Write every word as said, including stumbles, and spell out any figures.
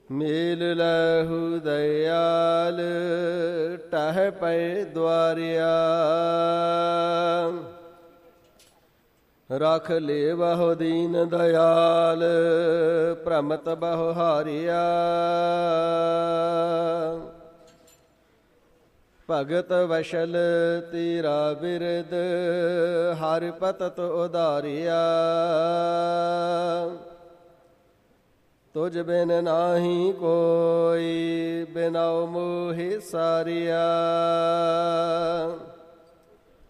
ਮੇਲ ਲਹੂ ਦਇਆਲ ਟਹਿ ਪਏ ਦੁਆਰਿਆ। ਰਖ ਲੇ ਬਹੁ ਦੀਨ ਦਇਆਲ ਭ੍ਰਮਤ ਬਹੁ ਹਾਰਿਆ। ਭਗਤ ਵਸ਼ਲ ਤੇਰਾ ਬਿਰਦ ਹਰਿ ਪਤਤ ਉਧਾਰਿਆ। ਤੁਝ ਬਿਨ ਨਾਹੀ ਕੋਈ ਬਿਨਉ ਮੋਹਿ ਸਾਰਿਆ।